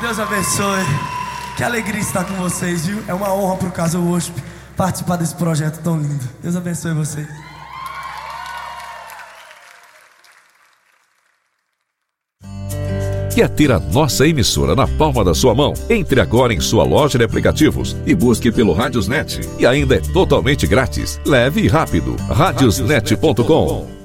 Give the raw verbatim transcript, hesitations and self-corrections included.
Deus abençoe. Que alegria estar com vocês, viu? É uma honra pro Casa Worship participar desse projeto tão lindo. Deus abençoe vocês. Quer ter a nossa emissora na palma da sua mão? Entre agora em sua loja de aplicativos e busque pelo Radiosnet. E ainda é totalmente grátis. Leve e rápido. radiosnet ponto com.